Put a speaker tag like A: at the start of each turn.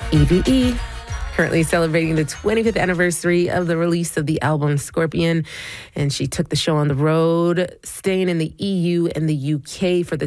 A: EVE. Currently celebrating the 25th anniversary of the release of the album Scorpion. And she took the show on the road, staying in the EU and the UK for the